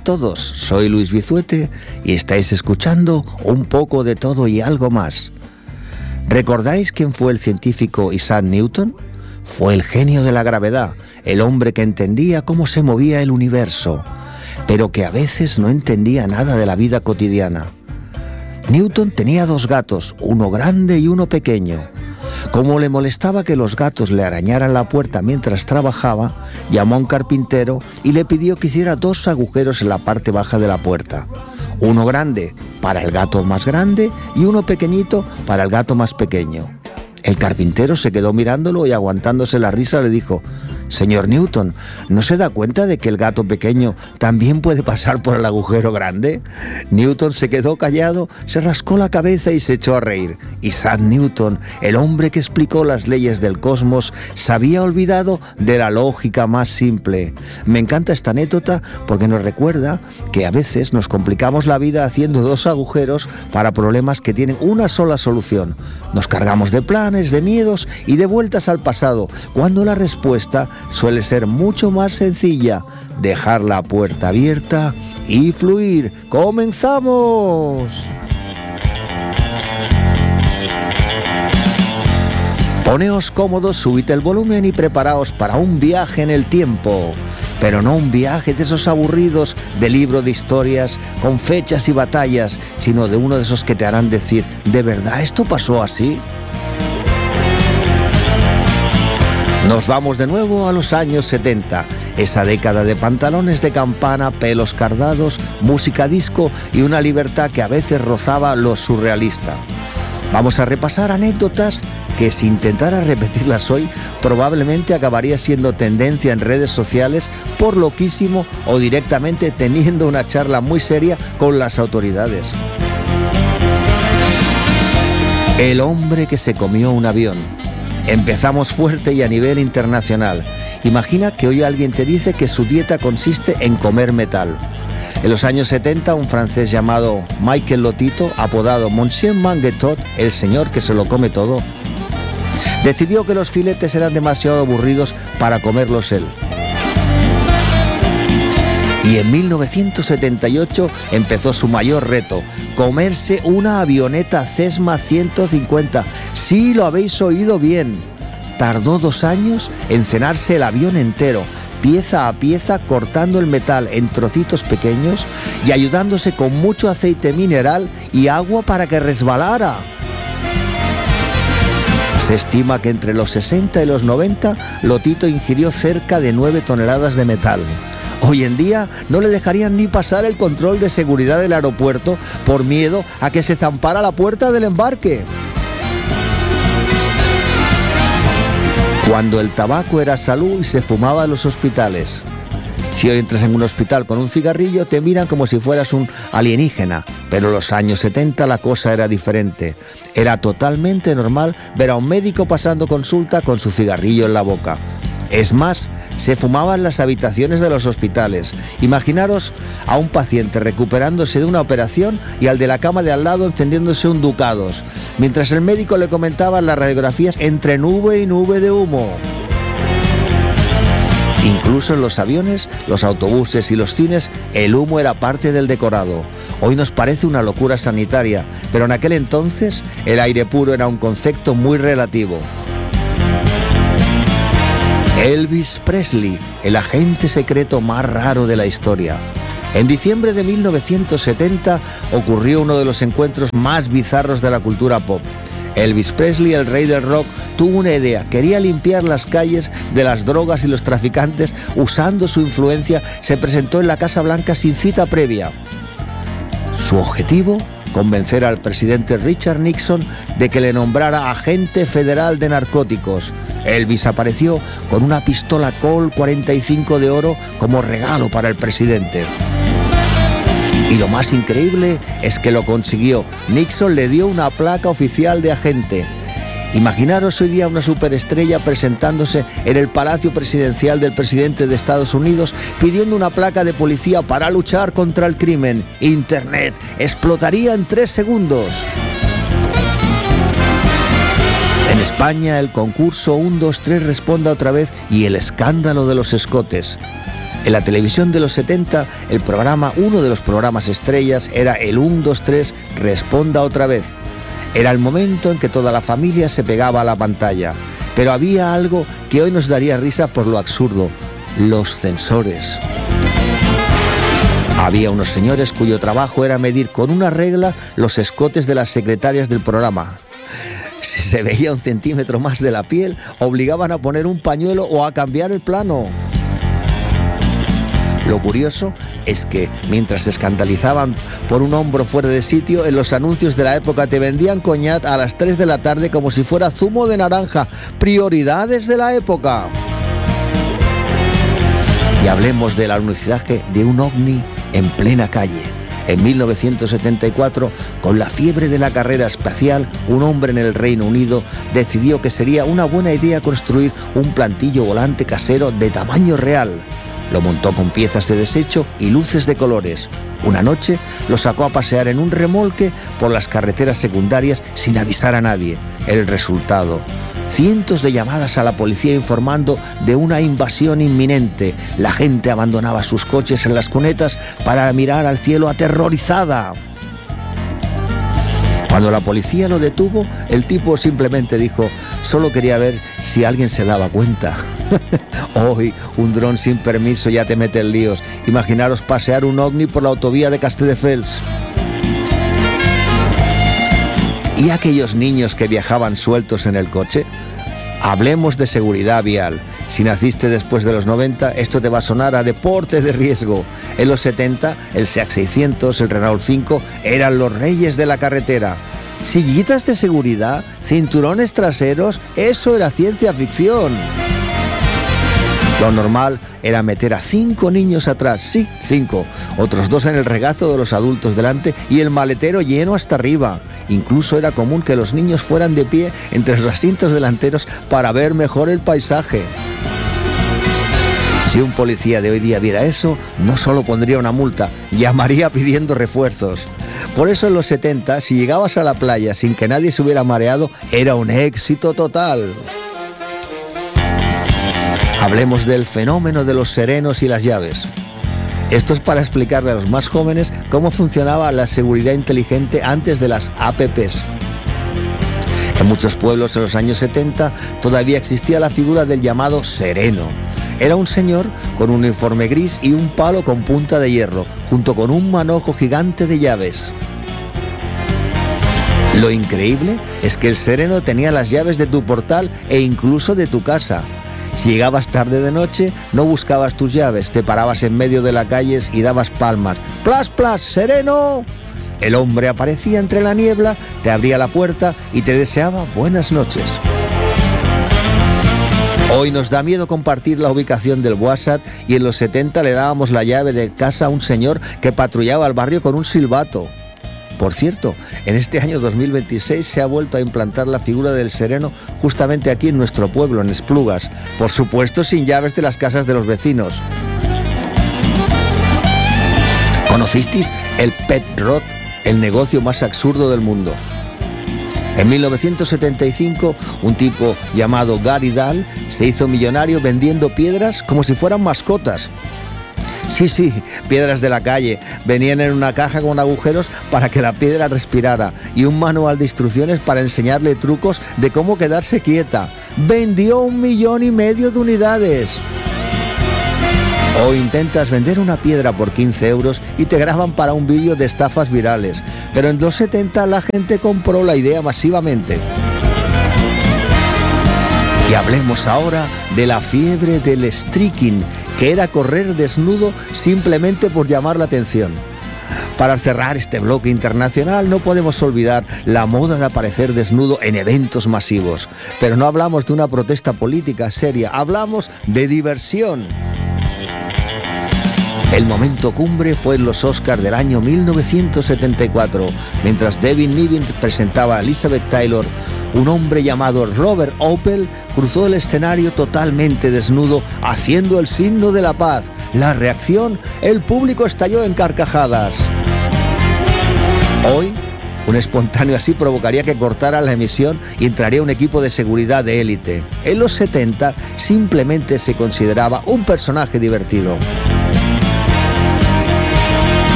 todos, soy Luis Bizuete y estáis escuchando Un poco de todo y algo más. ¿Recordáis quién fue el científico Isaac Newton? Fue el genio de la gravedad, el hombre que entendía cómo se movía el universo, pero que a veces no entendía nada de la vida cotidiana. Newton tenía 2 gatos, uno grande y uno pequeño. Como le molestaba que los gatos le arañaran la puerta mientras trabajaba, llamó a un carpintero y le pidió que hiciera 2 agujeros en la parte baja de la puerta. Uno grande para el gato más grande y uno pequeñito para el gato más pequeño. El carpintero se quedó mirándolo y aguantándose la risa le dijo: «Señor Newton, ¿no se da cuenta de que el gato pequeño también puede pasar por el agujero grande?» Newton se quedó callado, se rascó la cabeza y se echó a reír. Isaac Newton, el hombre que explicó las leyes del cosmos, se había olvidado de la lógica más simple. Me encanta esta anécdota porque nos recuerda que a veces nos complicamos la vida haciendo 2 agujeros para problemas que tienen una sola solución. Nos cargamos de planes, de miedos y de vueltas al pasado, cuando la respuesta suele ser mucho más sencilla: dejar la puerta abierta y fluir. ¡Comenzamos! Poneos cómodos, subid el volumen y preparaos para un viaje en el tiempo. Pero no un viaje de esos aburridos de libro de historias con fechas y batallas, sino de uno de esos que te harán decir: ¿de verdad esto pasó así? Nos vamos de nuevo a los años 70, esa década de pantalones de campana, pelos cardados, música disco y una libertad que a veces rozaba lo surrealista. Vamos a repasar anécdotas que, si intentara repetirlas hoy, probablemente acabaría siendo tendencia en redes sociales por loquísimo o directamente teniendo una charla muy seria con las autoridades. El hombre que se comió un avión. Empezamos fuerte y a nivel internacional. Imagina que hoy alguien te dice que su dieta consiste en comer metal. En los años 70, un francés llamado Michel Lotito, apodado Monsieur Manguetot, el señor que se lo come todo, decidió que los filetes eran demasiado aburridos para comerlos él. Y en 1978 empezó su mayor reto: comerse una avioneta Cessna 150. Sí, lo habéis oído bien. Tardó 2 años en cenarse el avión entero, pieza a pieza, cortando el metal en trocitos pequeños y ayudándose con mucho aceite mineral y agua para que resbalara. Se estima que entre los 60 y los 90, Lotito ingirió cerca de 9 toneladas de metal. Hoy en día no le dejarían ni pasar el control de seguridad del aeropuerto por miedo a que se zampara la puerta del embarque. Cuando el tabaco era salud y se fumaba en los hospitales. Si hoy entras en un hospital con un cigarrillo, te miran como si fueras un alienígena. Pero en los años 70 la cosa era diferente. Era totalmente normal ver a un médico pasando consulta con su cigarrillo en la boca. Es más, se fumaba en las habitaciones de los hospitales. Imaginaros a un paciente recuperándose de una operación y al de la cama de al lado encendiéndose un Ducados, mientras el médico le comentaba las radiografías entre nube y nube de humo. Incluso en los aviones, los autobuses y los cines, el humo era parte del decorado. Hoy nos parece una locura sanitaria, pero en aquel entonces el aire puro era un concepto muy relativo. Elvis Presley, el agente secreto más raro de la historia. En diciembre de 1970 ocurrió uno de los encuentros más bizarros de la cultura pop. Elvis Presley, el rey del rock, tuvo una idea. Quería limpiar las calles de las drogas y los traficantes. Usando su influencia, se presentó en la Casa Blanca sin cita previa. Su objetivo: convencer al presidente Richard Nixon de que le nombrara agente federal de narcóticos. Elvis apareció con una pistola Colt 45 de oro como regalo para el presidente. Y lo más increíble es que lo consiguió. Nixon le dio una placa oficial de agente. Imaginaros hoy día una superestrella presentándose en el Palacio Presidencial del presidente de Estados Unidos pidiendo una placa de policía para luchar contra el crimen. Internet explotaría en 3 segundos. En España, el concurso 1, 2, 3 responda otra vez y el escándalo de los escotes. En la televisión de los 70, uno de los programas estrellas era el 1, 2, 3, Responda otra vez. Era el momento en que toda la familia se pegaba a la pantalla. Pero había algo que hoy nos daría risa por lo absurdo: los censores. Había unos señores cuyo trabajo era medir con una regla los escotes de las secretarias del programa. Si se veía 1 centímetro más de la piel, obligaban a poner un pañuelo o a cambiar el plano. Lo curioso es que, mientras se escandalizaban por un hombro fuera de sitio, en los anuncios de la época te vendían coñac a las 3 de la tarde como si fuera zumo de naranja. Prioridades de la época. Y hablemos del alunizaje de un ovni en plena calle. En 1974, con la fiebre de la carrera espacial, un hombre en el Reino Unido decidió que sería una buena idea construir un platillo volante casero de tamaño real. Lo montó con piezas de desecho y luces de colores. Una noche lo sacó a pasear en un remolque por las carreteras secundarias sin avisar a nadie. El resultado: cientos de llamadas a la policía informando de una invasión inminente. La gente abandonaba sus coches en las cunetas para mirar al cielo aterrorizada. Cuando la policía lo detuvo, el tipo simplemente dijo: solo quería ver si alguien se daba cuenta. Hoy, un dron sin permiso ya te mete en líos. Imaginaros pasear un ovni por la autovía de Castelldefels. ¿Y aquellos niños que viajaban sueltos en el coche? Hablemos de seguridad vial. Si naciste después de los 90, esto te va a sonar a deporte de riesgo. En los 70, el Seat 600, el Renault 5 eran los reyes de la carretera. Sillitas de seguridad, cinturones traseros, eso era ciencia ficción. Lo normal era meter a 5 niños atrás, sí, 5, otros 2 en el regazo de los adultos delante y el maletero lleno hasta arriba. Incluso era común que los niños fueran de pie entre los asientos delanteros para ver mejor el paisaje. Si un policía de hoy día viera eso, no solo pondría una multa, llamaría pidiendo refuerzos. Por eso en los 70, si llegabas a la playa sin que nadie se hubiera mareado, era un éxito total. Hablemos del fenómeno de los serenos y las llaves. Esto es para explicarle a los más jóvenes cómo funcionaba la seguridad inteligente antes de las APPs. En muchos pueblos en los años 70 todavía existía la figura del llamado sereno. Era un señor con un uniforme gris y un palo con punta de hierro, junto con un manojo gigante de llaves. Lo increíble es que el sereno tenía las llaves de tu portal e incluso de tu casa. Si llegabas tarde de noche, no buscabas tus llaves, te parabas en medio de la calle y dabas palmas. ¡Plas, plas, sereno! El hombre aparecía entre la niebla, te abría la puerta y te deseaba buenas noches. Hoy nos da miedo compartir la ubicación del WhatsApp y en los 70 le dábamos la llave de casa a un señor que patrullaba el barrio con un silbato. Por cierto, en este año 2026 se ha vuelto a implantar la figura del sereno justamente aquí en nuestro pueblo, en Esplugas. Por supuesto, sin llaves de las casas de los vecinos. ¿Conocisteis el Pet Road, el negocio más absurdo del mundo? En 1975, un tipo llamado Gary Dahl se hizo millonario vendiendo piedras como si fueran mascotas. Sí, piedras de la calle. Venían en una caja con agujeros para que la piedra respirara y un manual de instrucciones para enseñarle trucos de cómo quedarse quieta. Vendió 1,5 millones de unidades. O intentas vender una piedra por 15 euros y te graban para un vídeo de estafas virales. Pero en los 70 la gente compró la idea masivamente. Y hablemos ahora de la fiebre del streaking, que era correr desnudo simplemente por llamar la atención. Para cerrar este bloque internacional no podemos olvidar la moda de aparecer desnudo en eventos masivos. Pero no hablamos de una protesta política seria, hablamos de diversión. El momento cumbre fue en los Oscars del año 1974, mientras David Niven presentaba a Elizabeth Taylor. Un hombre llamado Robert Opel cruzó el escenario totalmente desnudo, haciendo el signo de la paz. La reacción, el público estalló en carcajadas. Hoy, un espontáneo así provocaría que cortara la emisión y entraría un equipo de seguridad de élite. En los 70 simplemente se consideraba un personaje divertido.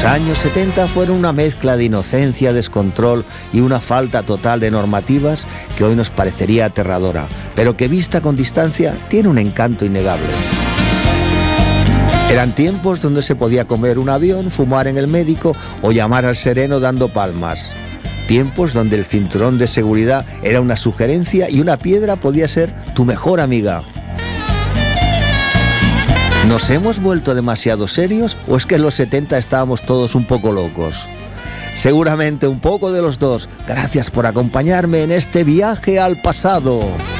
Los años 70 fueron una mezcla de inocencia, descontrol y una falta total de normativas que hoy nos parecería aterradora, pero que vista con distancia tiene un encanto innegable. Eran tiempos donde se podía comer un avión, fumar en el médico o llamar al sereno dando palmas. Tiempos donde el cinturón de seguridad era una sugerencia y una piedra podía ser tu mejor amiga. ¿Nos hemos vuelto demasiado serios o es que en los 70 estábamos todos un poco locos? Seguramente un poco de los dos. Gracias por acompañarme en este viaje al pasado.